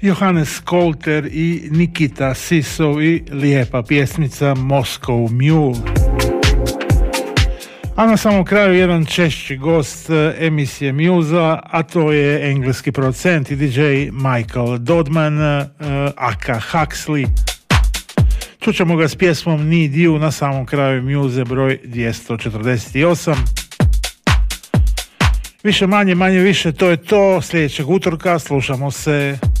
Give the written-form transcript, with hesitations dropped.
Johannes Kolter i Nikita Sisov i lijepa pjesmica Moscow Mule. A na samom kraju jedan češći gost emisije Muza, a to je engleski producent i DJ Michael Dodman, aka Huxley. Čućemo ga s pjesmom Need You na samom kraju Muze broj 248. Više manje više to je to. Sljedećeg utorka slušamo se.